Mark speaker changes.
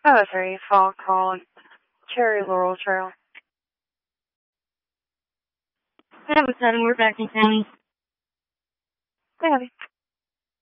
Speaker 1: Oh, sorry, Fall Call, Cherry Laurel Trail.
Speaker 2: 7-7, we're back in county.
Speaker 1: Hey,